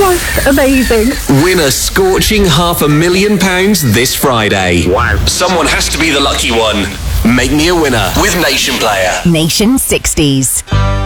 Oh, amazing. Win a scorching £500,000 this Friday. Wow. Someone has to be the lucky one. Make me a winner with Nation Player. Nation 60s.